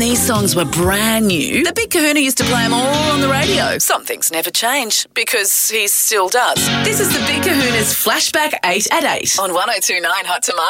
these songs were brand new, the Big Kahuna used to play them all on the radio. Some things never change, because he still does. This is the Big Kahuna's Flashback 8 at 8 on 102.9 Hot Tomato.